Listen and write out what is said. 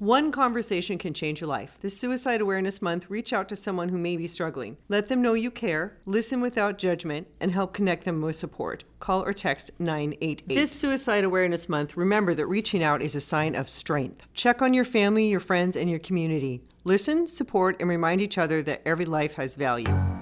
One conversation can change your life. This Suicide Awareness Month, reach out to someone who may be struggling. Let them know you care, listen without judgment, and help connect them with support. Call or text 988. This Suicide Awareness Month, remember that reaching out is a sign of strength. Check on your family, your friends, and your community. Listen, support, and remind each other that every life has value.